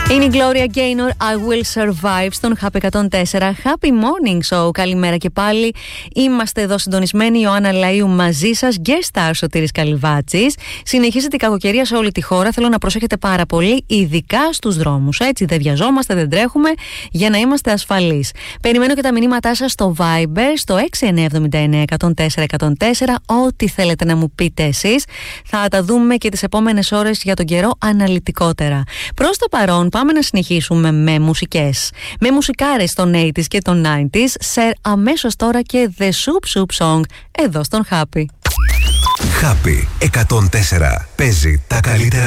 Είναι η Gloria Gaynor, I Will Survive στον Happy 104. Happy Morning Show. Καλημέρα και πάλι. Είμαστε εδώ συντονισμένοι. Η Ιωάννα Λαΐου μαζί σας. Guest star Σωτήρης Καλυβάτσης. Συνεχίζεται η κακοκαιρία σε όλη τη χώρα. Θέλω να προσέχετε πάρα πολύ, ειδικά στους δρόμους. Έτσι, δεν βιαζόμαστε, δεν τρέχουμε, για να είμαστε ασφαλείς. Περιμένω και τα μηνύματά σας στο Viber, στο 6979 104 104. Ό,τι θέλετε να μου πείτε εσείς. Θα τα δούμε και τις επόμενες ώρες για τον καιρό αναλυτικότερα. Προς το παρόν, πάμε να συνεχίσουμε με μουσικές. Με μουσικάρες των 80s και των 90s. Σε αμέσως τώρα και The Soup Soup Song εδώ στον Happy. Happy 104. Παίζει τα καλύτερα